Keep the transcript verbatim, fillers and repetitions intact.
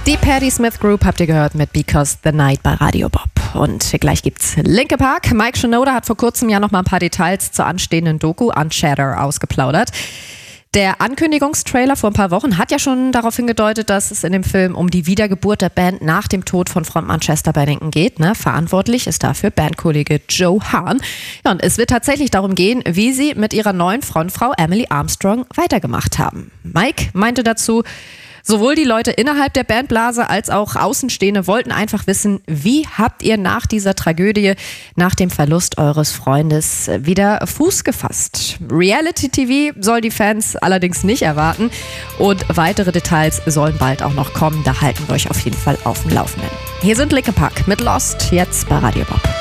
Die Patti Smith Group habt ihr gehört mit Because the Night bei Radio Bob. Und gleich gibt's Linkin Park. Mike Shinoda hat vor kurzem ja noch mal ein paar Details zur anstehenden Doku Unshatter ausgeplaudert. Der Ankündigungstrailer vor ein paar Wochen hat ja schon darauf hingedeutet, dass es in dem Film um die Wiedergeburt der Band nach dem Tod von Frontmann Chester Bennington geht. Ne? Verantwortlich ist dafür Bandkollege Joe Hahn. Ja, und es wird tatsächlich darum gehen, wie sie mit ihrer neuen Frontfrau Emily Armstrong weitergemacht haben. Mike meinte dazu, sowohl die Leute innerhalb der Bandblase als auch Außenstehende wollten einfach wissen, wie habt ihr nach dieser Tragödie, nach dem Verlust eures Freundes wieder Fuß gefasst? Reality-T V soll die Fans allerdings nicht erwarten und weitere Details sollen bald auch noch kommen. Da halten wir euch auf jeden Fall auf dem Laufenden. Hier sind Linkin Park mit Lost, jetzt bei Radio Bob.